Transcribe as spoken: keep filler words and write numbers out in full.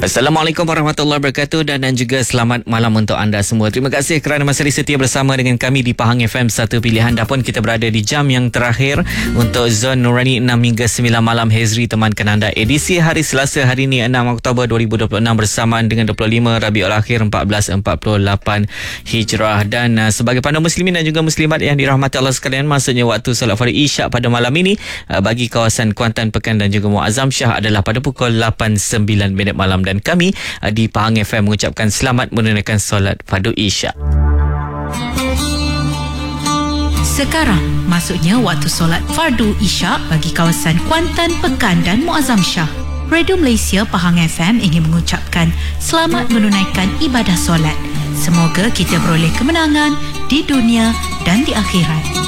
Assalamualaikum warahmatullahi wabarakatuh dan, dan juga selamat malam untuk anda semua. Terima kasih kerana masih setia bersama dengan kami di Pahang F M, satu pilihan. Dan pun kita berada di jam yang terakhir untuk Zon Nurani enam hingga sembilan malam. Hezri temankan anda edisi hari Selasa hari ini enam Oktober dua ribu dua puluh enam bersamaan dengan dua puluh lima Rabiul Akhir empat belas empat puluh lapan Hijrah. Dan uh, sebagai pandu muslimin dan juga muslimat yang dirahmati Allah sekalian, maksudnya waktu solat fardu Isyak pada malam ini uh, bagi kawasan Kuantan, Pekan dan juga Muazzam Shah adalah pada pukul lapan sembilan minit malam. Dan kami uh, di Pahang F M mengucapkan selamat menunaikan solat fardu Isyak. Sekarang masuknya waktu solat fardu Isyak bagi kawasan Kuantan, Pekan dan Muazzam Shah. Radio Malaysia Pahang F M ingin mengucapkan selamat menunaikan ibadah solat. Semoga kita beroleh kemenangan di dunia dan di akhirat.